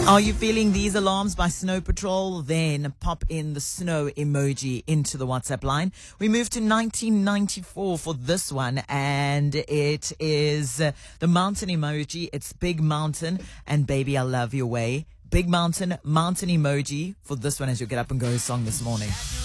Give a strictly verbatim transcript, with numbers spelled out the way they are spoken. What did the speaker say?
Are you feeling these alarms by Snow Patrol? Then pop in the snow emoji into the WhatsApp line. We move to nineteen ninety-four for this one, and it is uh, the mountain emoji. It's Big Mountain and Baby I Love Your Way. Big Mountain, mountain emoji for this one as your Get Up and Go song this morning.